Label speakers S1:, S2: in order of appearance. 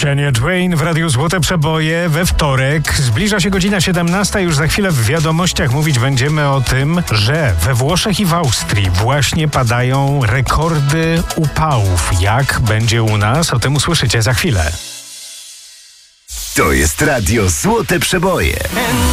S1: Shania Twain w Radiu Złote Przeboje we wtorek. Zbliża się godzina 17. Już za chwilę w wiadomościach mówić będziemy o tym, że we Włoszech i w Austrii właśnie padają rekordy upałów. Jak będzie u nas? O tym usłyszycie za chwilę.
S2: To jest Radio Złote Przeboje.